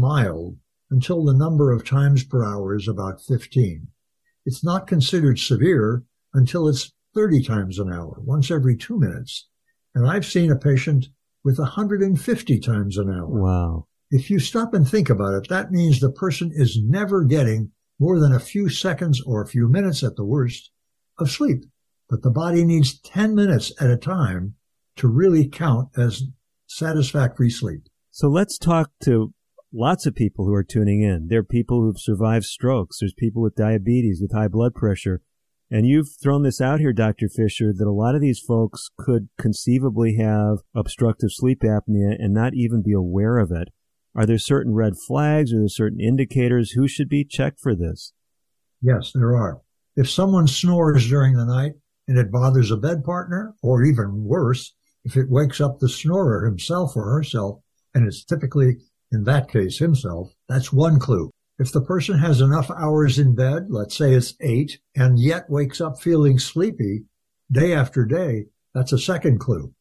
mild until the number of times per hour is about 15. It's not considered severe until it's 30 times an hour, once every 2 minutes. And I've seen a patient with 150 times an hour. Wow. If you stop and think about it, that means the person is never getting more than a few seconds or a few minutes at the worst of sleep. But the body needs 10 minutes at a time to really count as satisfactory sleep. So let's talk to lots of people who are tuning in. There are people who've survived strokes. There's people with diabetes, with high blood pressure. And you've thrown this out here, Dr. Fisher, that a lot of these folks could conceivably have obstructive sleep apnea and not even be aware of it. Are there certain red flags? Are there certain indicators? Who should be checked for this? Yes, there are. If someone snores during the night and it bothers a bed partner, or even worse, if it wakes up the snorer himself or herself, and it's typically, in that case, himself, that's one clue. If the person has enough hours in bed, let's say it's 8, and yet wakes up feeling sleepy day after day, that's a second clue.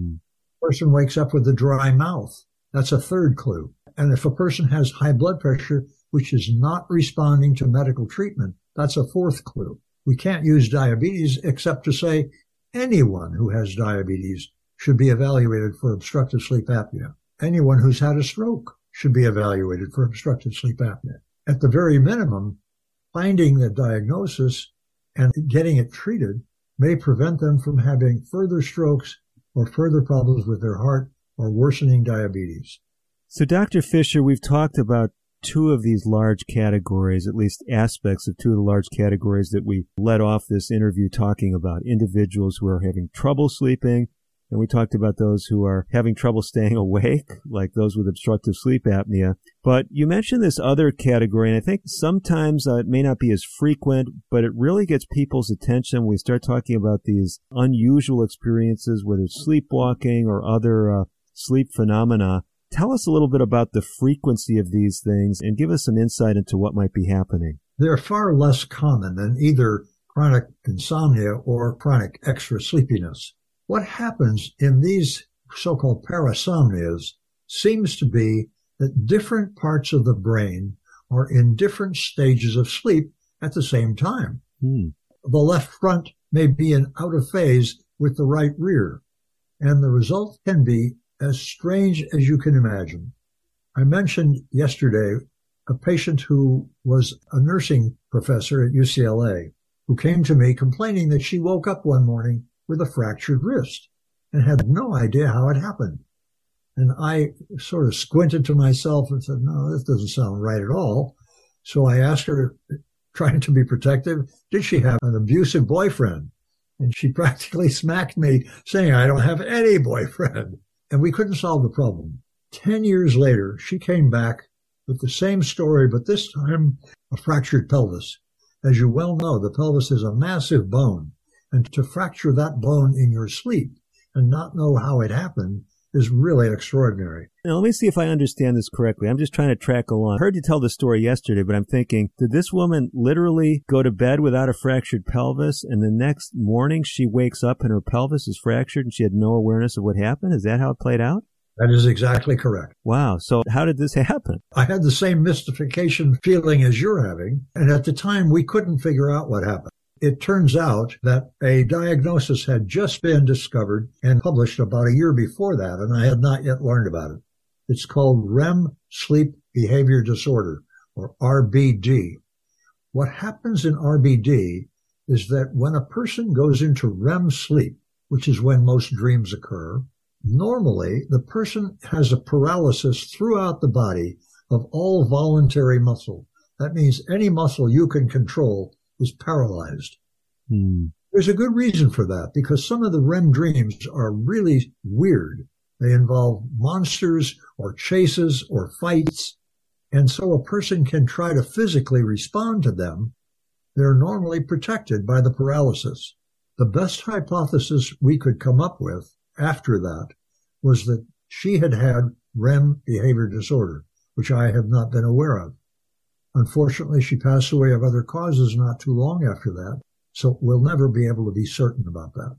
Person wakes up with a dry mouth, that's a third clue. And if a person has high blood pressure, which is not responding to medical treatment, that's a fourth clue. We can't use diabetes except to say anyone who has diabetes should be evaluated for obstructive sleep apnea. Anyone who's had a stroke should be evaluated for obstructive sleep apnea. At the very minimum, finding the diagnosis and getting it treated may prevent them from having further strokes or further problems with their heart or worsening diabetes. So, Dr. Fisher, we've talked about two of these large categories, at least aspects of two of the large categories that we led off this interview talking about. Individuals who are having trouble sleeping, and we talked about those who are having trouble staying awake, like those with obstructive sleep apnea. But you mentioned this other category, and I think sometimes it may not be as frequent, but it really gets people's attention when we start talking about these unusual experiences, whether it's sleepwalking or other sleep phenomena. Tell us a little bit about the frequency of these things and give us some insight into what might be happening. They're far less common than either chronic insomnia or chronic extra sleepiness. What happens in these so-called parasomnias seems to be that different parts of the brain are in different stages of sleep at the same time. The left front may be out of phase with the right rear, and the result can be as strange as you can imagine. I mentioned yesterday a patient who was a nursing professor at UCLA who came to me complaining that she woke up one morning with a fractured wrist and had no idea how it happened. And I sort of squinted to myself and said, no, this doesn't sound right at all. So I asked her, trying to be protective, did she have an abusive boyfriend? And she practically smacked me, saying, I don't have any boyfriend. And we couldn't solve the problem. 10 years later, she came back with the same story, but this time a fractured pelvis. As you well know, the pelvis is a massive bone. And to fracture that bone in your sleep and not know how it happened is really extraordinary. Now, let me see if I understand this correctly. I'm just trying to track along. I heard you tell the story yesterday, but I'm thinking, did this woman literally go to bed without a fractured pelvis, and the next morning she wakes up and her pelvis is fractured and she had no awareness of what happened? Is that how it played out? That is exactly correct. Wow. So how did this happen? I had the same mystification feeling as you're having, and at the time we couldn't figure out what happened. It turns out that a diagnosis had just been discovered and published about a year before that, and I had not yet learned about it. It's called REM sleep behavior disorder, or RBD. What happens in RBD is that when a person goes into REM sleep, which is when most dreams occur, normally the person has a paralysis throughout the body of all voluntary muscle. That means any muscle you can control is paralyzed. There's a good reason for that, because some of the REM dreams are really weird. They involve monsters or chases or fights, and so a person can try to physically respond to them. They're normally protected by the paralysis. The best hypothesis we could come up with after that was that she had had REM behavior disorder, which I have not been aware of. Unfortunately, she passed away of other causes not too long after that, so we'll never be able to be certain about that.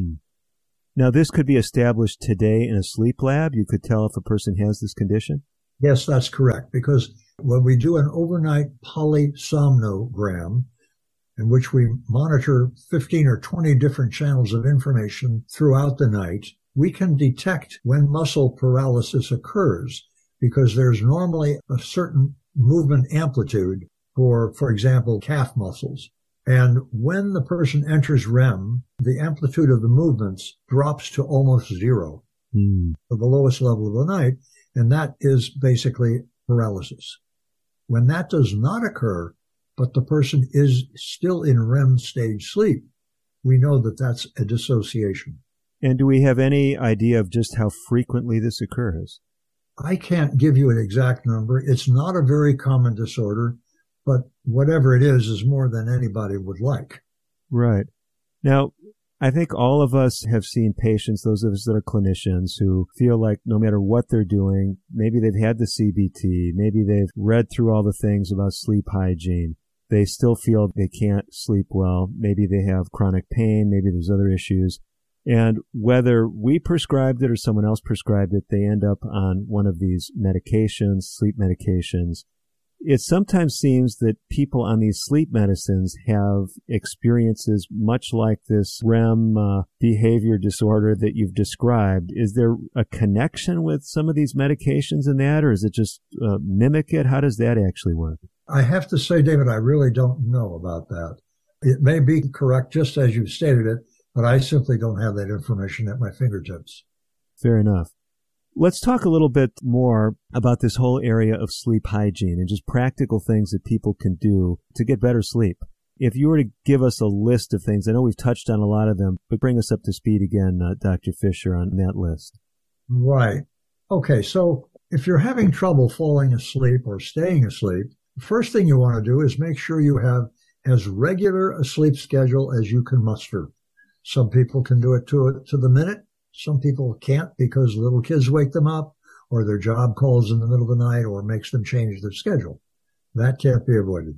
Now, this could be established today in a sleep lab. You could tell if a person has this condition? Yes, that's correct. Because when we do an overnight polysomnogram, in which we monitor 15 or 20 different channels of information throughout the night, we can detect when muscle paralysis occurs, because there's normally a certain movement amplitude for example, calf muscles. And when the person enters REM, the amplitude of the movements drops to almost zero, to the lowest level of the night, and that is basically paralysis. When that does not occur, but the person is still in REM stage sleep, we know that that's a dissociation. And do we have any idea of just how frequently this occurs? I can't give you an exact number. It's not a very common disorder, but whatever it is more than anybody would like. Right. Now, I think all of us have seen patients, those of us that are clinicians, who feel like no matter what they're doing, maybe they've had the CBT, maybe they've read through all the things about sleep hygiene, they still feel they can't sleep well, maybe they have chronic pain, maybe there's other issues. And whether we prescribed it or someone else prescribed it, they end up on one of these medications, sleep medications. It sometimes seems that people on these sleep medicines have experiences much like this REM behavior disorder that you've described. Is there a connection with some of these medications in that, or is it just mimic it? How does that actually work? I have to say, David, I really don't know about that. It may be correct just as you stated it, but I simply don't have that information at my fingertips. Fair enough. Let's talk a little bit more about this whole area of sleep hygiene and just practical things that people can do to get better sleep. If you were to give us a list of things, I know we've touched on a lot of them, but bring us up to speed again, Dr. Fisher, on that list. Right. Okay, so if you're having trouble falling asleep or staying asleep, the first thing you want to do is make sure you have as regular a sleep schedule as you can muster. Some people can do it to the minute. Some people can't because little kids wake them up, or their job calls in the middle of the night, or makes them change their schedule. That can't be avoided.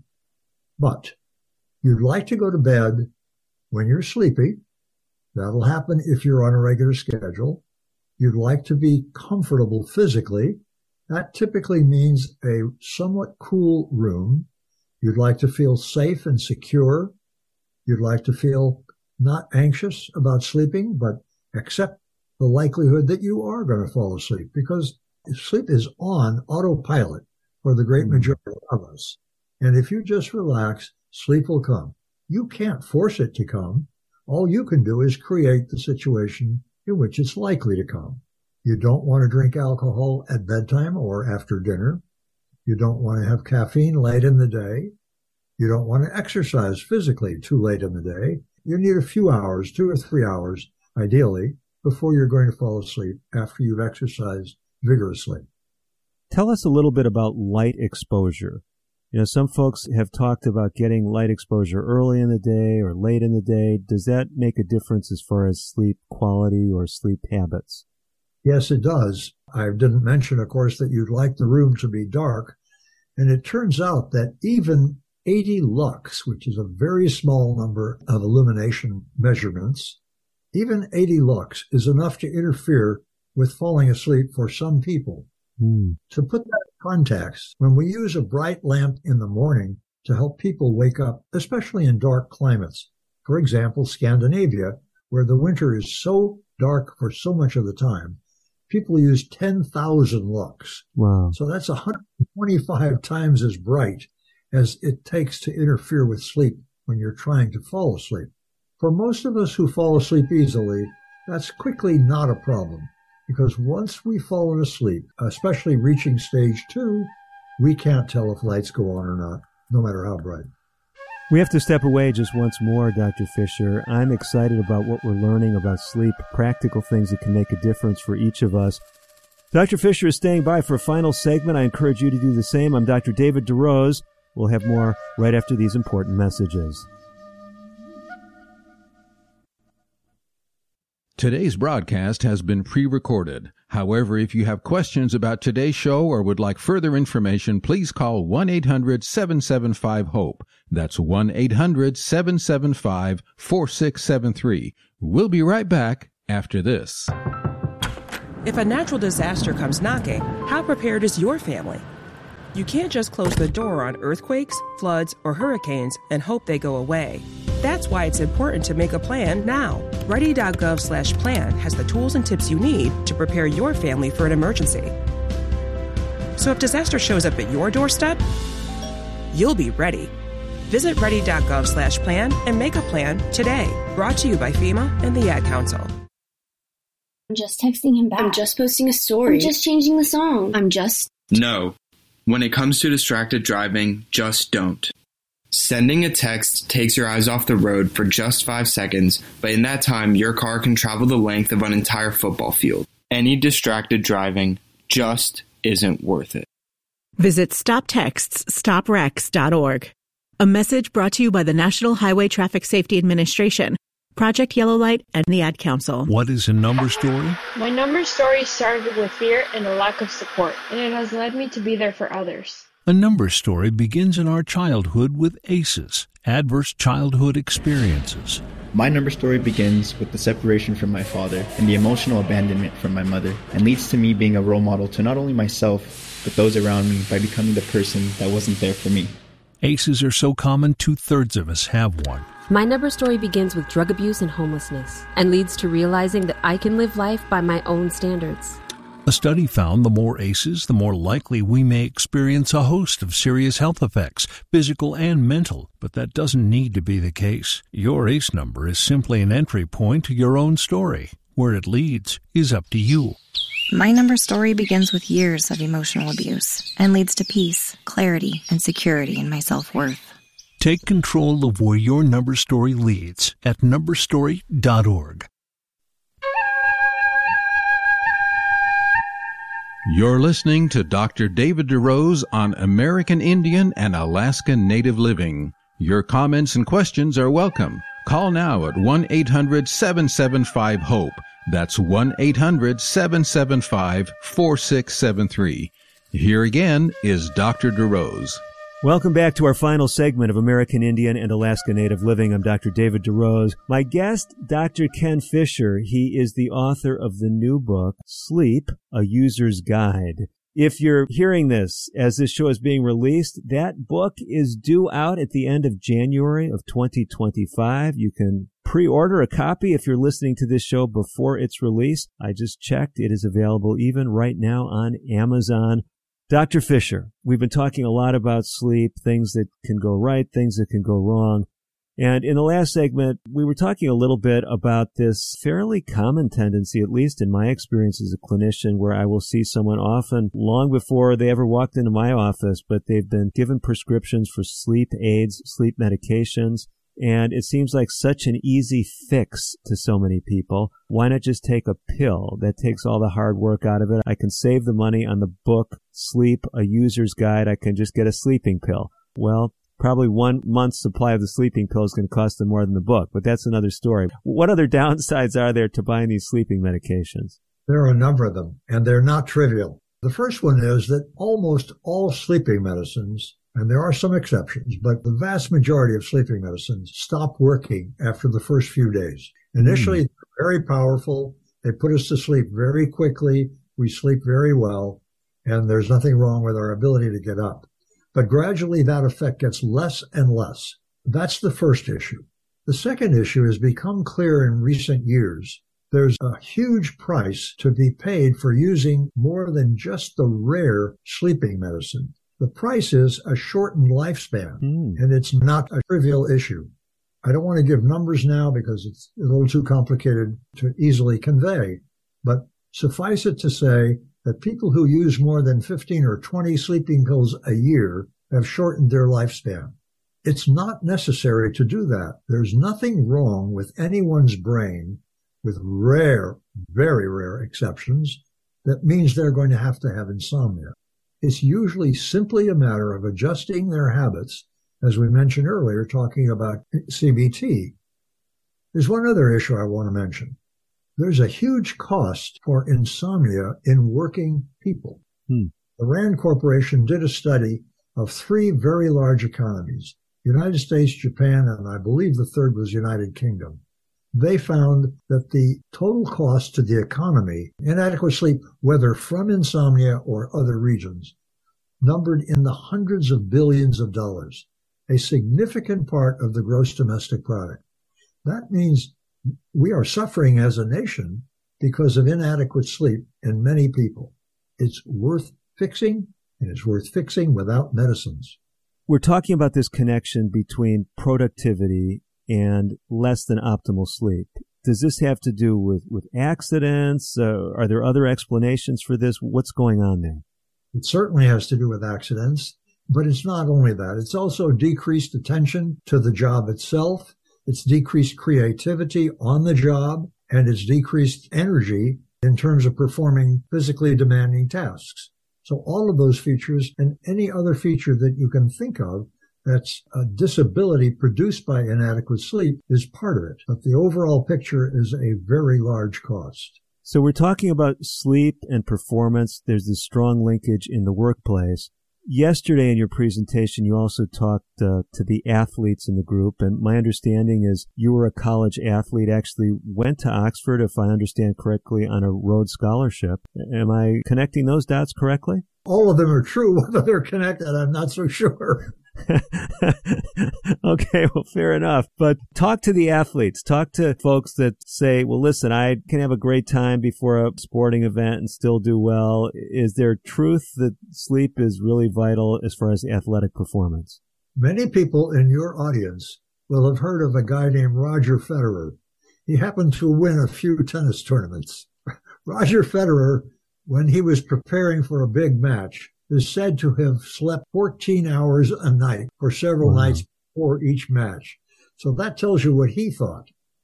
But you'd like to go to bed when you're sleepy. That'll happen if you're on a regular schedule. You'd like to be comfortable physically. That typically means a somewhat cool room. You'd like to feel safe and secure. You'd like to feel not anxious about sleeping, but accept the likelihood that you are going to fall asleep, because sleep is on autopilot for the great majority of us. And if you just relax, sleep will come. You can't force it to come. All you can do is create the situation in which it's likely to come. You don't want to drink alcohol at bedtime or after dinner. You don't want to have caffeine late in the day. You don't want to exercise physically too late in the day. You need a few hours, 2 or 3 hours, ideally, before you're going to fall asleep after you've exercised vigorously. Tell us a little bit about light exposure. You know, some folks have talked about getting light exposure early in the day or late in the day. Does that make a difference as far as sleep quality or sleep habits? Yes, it does. I didn't mention, of course, that you'd like the room to be dark. And it turns out that even 80 lux, which is a very small number of illumination measurements, even 80 lux is enough to interfere with falling asleep for some people. To put that in context, when we use a bright lamp in the morning to help people wake up, especially in dark climates, for example, Scandinavia, where the winter is so dark for so much of the time, people use 10,000 lux. Wow. So that's 125 times as bright as it takes to interfere with sleep when you're trying to fall asleep. For most of us who fall asleep easily, that's quickly not a problem, because once we've fallen asleep, especially reaching stage 2, we can't tell if lights go on or not, no matter how bright. We have to step away just once more, Dr. Fisher. I'm excited about what we're learning about sleep, practical things that can make a difference for each of us. Dr. Fisher is staying by for a final segment. I encourage you to do the same. I'm Dr. David DeRose. We'll have more right after these important messages. Today's broadcast has been pre-recorded. However, if you have questions about today's show or would like further information, please call 1-800-775-HOPE. That's 1-800-775-4673. We'll be right back after this. If a natural disaster comes knocking, how prepared is your family? You can't just close the door on earthquakes, floods, or hurricanes and hope they go away. That's why it's important to make a plan now. Ready.gov/plan has the tools and tips you need to prepare your family for an emergency. So if disaster shows up at your doorstep, you'll be ready. Visit ready.gov/plan and make a plan today. Brought to you by FEMA and the Ad Council. I'm just texting him back. I'm just posting a story. I'm just changing the song. No. When it comes to distracted driving, just don't. Sending a text takes your eyes off the road for just 5 seconds, but in that time, your car can travel the length of an entire football field. Any distracted driving just isn't worth it. Visit StopTextsStopWrecks.org. A message brought to you by the National Highway Traffic Safety Administration, Project Yellow Light, and the Ad Council. What is a number story? My number story started with fear and a lack of support, and it has led me to be there for others. A number story begins in our childhood with ACEs, adverse childhood experiences. My number story begins with the separation from my father and the emotional abandonment from my mother, and leads to me being a role model to not only myself, but those around me by becoming the person that wasn't there for me. ACEs are so common, 2/3 of us have one. My number story begins with drug abuse and homelessness, and leads to realizing that I can live life by my own standards. A study found the more ACEs, the more likely we may experience a host of serious health effects, physical and mental, but that doesn't need to be the case. Your ACE number is simply an entry point to your own story. Where it leads is up to you. My number story begins with years of emotional abuse and leads to peace, clarity, and security in my self-worth. Take control of where your number story leads at numberstory.org. You're listening to Dr. David DeRose on American Indian and Alaska Native Living. Your comments and questions are welcome. Call now at 1-800-775-HOPE. That's 1-800-775-4673. Here again is Dr. DeRose. Welcome back to our final segment of American Indian and Alaska Native Living. I'm Dr. David DeRose. My guest, Dr. Ken Fisher. He is the author of the new book, Sleep, A User's Guide. If you're hearing this as this show is being released, that book is due out at the end of January of 2025. You can pre-order a copy if you're listening to this show before it's released. I just checked. It is available even right now on Amazon. Dr. Fisher, we've been talking a lot about sleep, things that can go right, things that can go wrong. And in the last segment, we were talking a little bit about this fairly common tendency, at least in my experience as a clinician, where I will see someone often long before they ever walked into my office, but they've been given prescriptions for sleep aids, sleep medications. And it seems like such an easy fix to so many people. Why not just take a pill that takes all the hard work out of it? I can save the money on the book, Sleep, A User's Guide. I can just get a sleeping pill. Well, probably 1 month's supply of the sleeping pill is going to cost them more than the book, but that's another story. What other downsides are there to buying these sleeping medications? There are a number of them, and they're not trivial. The first one is that almost all sleeping medicines, and there are some exceptions, but the vast majority of sleeping medicines stop working after the first few days. Initially, they're very powerful. They put us to sleep very quickly. We sleep very well, and there's nothing wrong with our ability to get up. But gradually, that effect gets less and less. That's the first issue. The second issue has become clear in recent years. There's a huge price to be paid for using more than just the rare sleeping medicine. The price is a shortened lifespan, and it's not a trivial issue. I don't want to give numbers now because it's a little too complicated to easily convey, but suffice it to say that people who use more than 15 or 20 sleeping pills a year have shortened their lifespan. It's not necessary to do that. There's nothing wrong with anyone's brain, with rare, very rare exceptions, that means they're going to have insomnia. It's usually simply a matter of adjusting their habits, as we mentioned earlier, talking about CBT. There's one other issue I want to mention. There's a huge cost for insomnia in working people. The RAND Corporation did a study of 3 very large economies, United States, Japan, and I believe the third was United Kingdom. they found that the total cost to the economy, inadequate sleep, whether from insomnia or other reasons, numbered in the hundreds of billions of dollars, a significant part of the gross domestic product. That means we are suffering as a nation because of inadequate sleep in many people. It's worth fixing, and it's worth fixing without medicines. We're talking about this connection between productivity and less than optimal sleep. Does this have to do with accidents? Are there other explanations for this? What's going on there? It certainly has to do with accidents, but it's not only that. It's also decreased attention to the job itself. It's decreased creativity on the job, and it's decreased energy in terms of performing physically demanding tasks. So all of those features and any other feature that you can think of that's a disability produced by inadequate sleep is part of it. But the overall picture is a very large cost. So we're talking about sleep and performance. There's this strong linkage in the workplace. Yesterday in your presentation, you also talked to the athletes in the group, and my understanding is you were a college athlete, actually went to Oxford, if I understand correctly, on a Rhodes Scholarship. Am I connecting those dots correctly? All of them are true. Whether they're connected, I'm not so sure. Okay, well, fair enough. But talk to the athletes. Talk to folks that say, well, listen, I can have a great time before a sporting event and still do well. Is there truth that sleep is really vital as far as athletic performance? Many people in your audience will have heard of a guy named Roger Federer. He happened to win a few tennis tournaments. Roger Federer, when he was preparing for a big match, is said to have slept 14 hours a night for several nights before each match. So that tells you what he thought.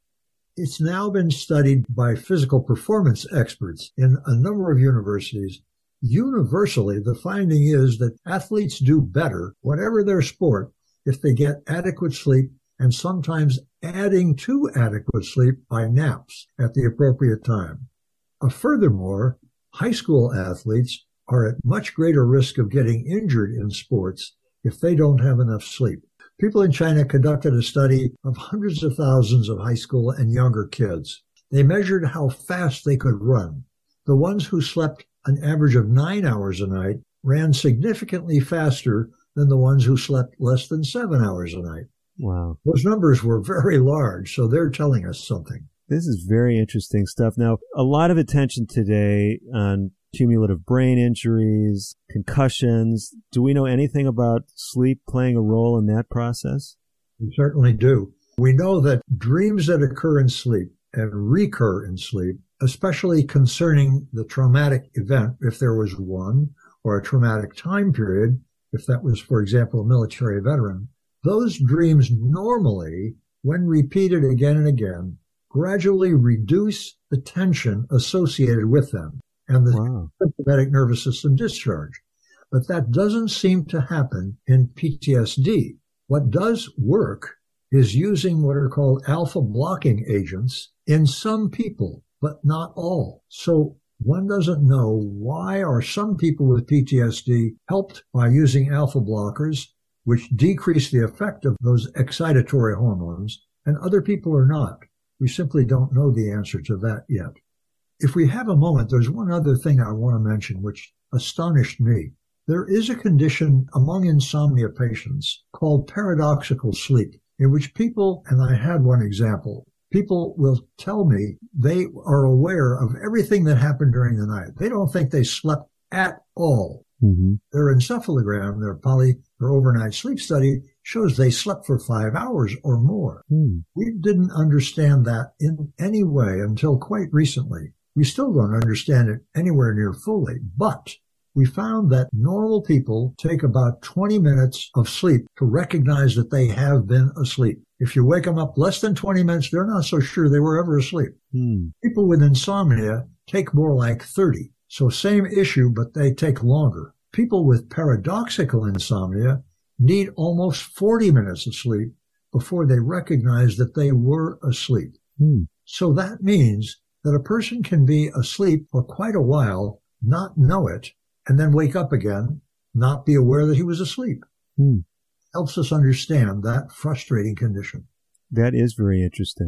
It's now been studied by physical performance experts in a number of universities. Universally, the finding is that athletes do better, whatever their sport, if they get adequate sleep, and sometimes adding to adequate sleep by naps at the appropriate time. Furthermore, high school athletes are at much greater risk of getting injured in sports if they don't have enough sleep. People in China conducted a study of hundreds of thousands of high school and younger kids. They measured how fast they could run. The ones who slept an average of 9 hours a night ran significantly faster than the ones who slept less than 7 hours a night. Wow. Those numbers were very large, so they're telling us something. This is very interesting stuff. Now, a lot of attention today on cumulative brain injuries, concussions. Do we know anything about sleep playing a role in that process? We certainly do. We know that dreams that occur in sleep and recur in sleep, especially concerning the traumatic event, if there was one, or a traumatic time period, if that was, for example, a military veteran, those dreams normally, when repeated again and again, gradually reduce the tension associated with them and the sympathetic nervous system discharge. But that doesn't seem to happen in PTSD. What does work is using what are called alpha blocking agents in some people, but not all. So one doesn't know why are some people with PTSD helped by using alpha blockers, which decrease the effect of those excitatory hormones, and other people are not. We simply don't know the answer to that yet. If we have a moment, there's one other thing I want to mention which astonished me. There is a condition among insomnia patients called paradoxical sleep, in which people, and I had one example, people will tell me they are aware of everything that happened during the night. They don't think they slept at all. Mm-hmm. Their encephalogram, their overnight sleep study, shows they slept for 5 hours or more. We didn't understand that in any way until quite recently. We still don't understand it anywhere near fully, but we found that normal people take about 20 minutes of sleep to recognize that they have been asleep. If you wake them up less than 20 minutes, they're not so sure they were ever asleep. People with insomnia take more like 30. So same issue, but they take longer. People with paradoxical insomnia need almost 40 minutes of sleep before they recognize that they were asleep. So that means that a person can be asleep for quite a while, not know it, and then wake up again, not be aware that he was asleep. Helps us understand that frustrating condition. That is very interesting.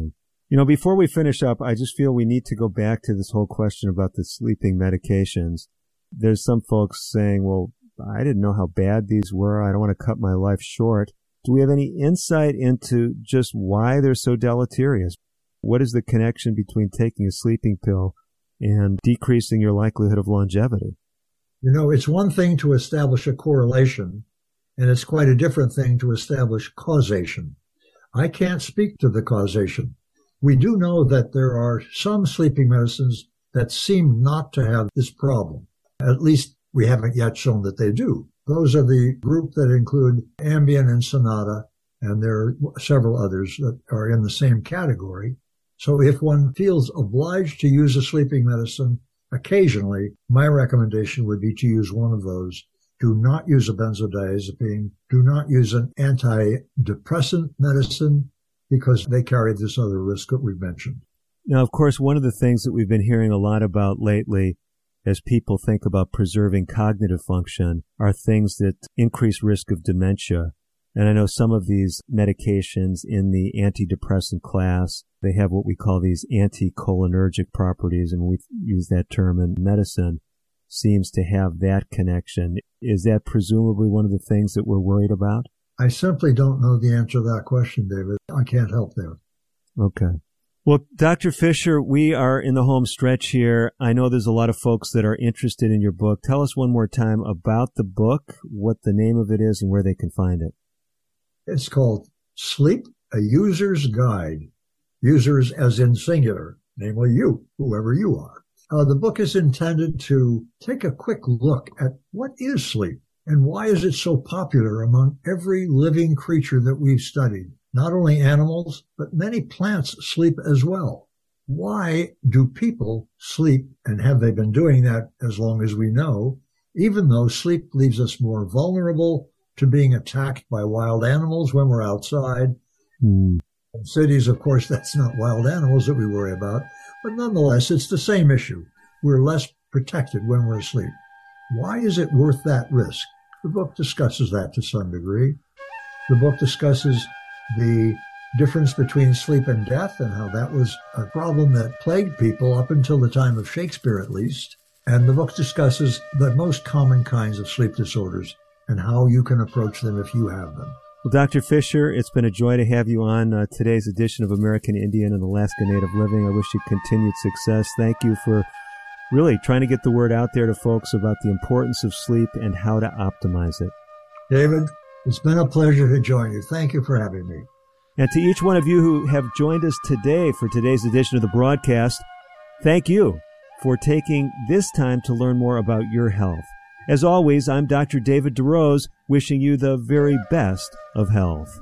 Before we finish up, I just feel we need to go back to this whole question about the sleeping medications. There's some folks saying, well, I didn't know how bad these were. I don't want to cut my life short. Do we have any insight into just why they're so deleterious? What is the connection between taking a sleeping pill and decreasing your likelihood of longevity? It's one thing to establish a correlation, and it's quite a different thing to establish causation. I can't speak to the causation. We do know that there are some sleeping medicines that seem not to have this problem. At least we haven't yet shown that they do. Those are the group that include Ambien and Sonata, and there are several others that are in the same category. So if one feels obliged to use a sleeping medicine occasionally, my recommendation would be to use one of those. Do not use a benzodiazepine. Do not use an antidepressant medicine, because they carry this other risk that we've mentioned. Now, of course, one of the things that we've been hearing a lot about lately as people think about preserving cognitive function are things that increase risk of dementia. And I know some of these medications in the antidepressant class, they have what we call these anticholinergic properties, and we use that term in medicine, seems to have that connection. Is that presumably one of the things that we're worried about? I simply don't know the answer to that question, David. I can't help there. Okay. Well, Dr. Fisher, we are in the home stretch here. I know there's a lot of folks that are interested in your book. Tell us one more time about the book, what the name of it is, and where they can find it. It's called Sleep, A User's Guide. Users as in singular, namely you, whoever you are. The book is intended to take a quick look at what is sleep and why is it so popular among every living creature that we've studied. Not only animals, but many plants sleep as well. Why do people sleep, and have they been doing that as long as we know, even though sleep leaves us more vulnerable to being attacked by wild animals when we're outside? In cities, of course, that's not wild animals that we worry about, but nonetheless, it's the same issue. We're less protected when we're asleep. Why is it worth that risk? The book discusses that to some degree. The book discusses the difference between sleep and death and how that was a problem that plagued people up until the time of Shakespeare, at least. And the book discusses the most common kinds of sleep disorders and how you can approach them if you have them. Well, Dr. Fisher, it's been a joy to have you on today's edition of American Indian and Alaska Native Living. I wish you continued success. Thank you for really trying to get the word out there to folks about the importance of sleep and how to optimize it. David, it's been a pleasure to join you. Thank you for having me. And to each one of you who have joined us today for today's edition of the broadcast, thank you for taking this time to learn more about your health. As always, I'm Dr. David DeRose, wishing you the very best of health.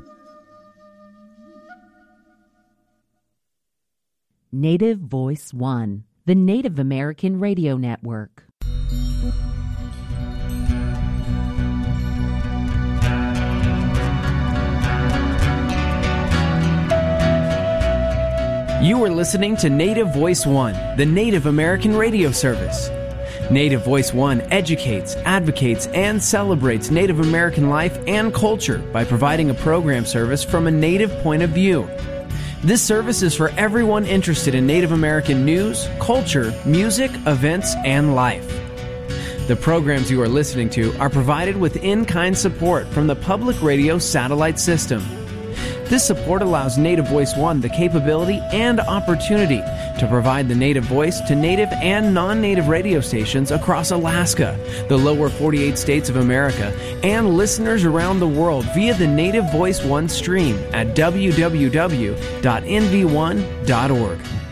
Native Voice One, the Native American Radio Network. You are listening to Native Voice One, the Native American radio service. Native Voice One educates, advocates, and celebrates Native American life and culture by providing a program service from a Native point of view. This service is for everyone interested in Native American news, culture, music, events, and life. The programs you are listening to are provided with in-kind support from the Public Radio Satellite System. This support allows Native Voice One the capability and opportunity to provide the Native voice to Native and non-Native radio stations across Alaska, the lower 48 states of America, and listeners around the world via the Native Voice One stream at www.nv1.org.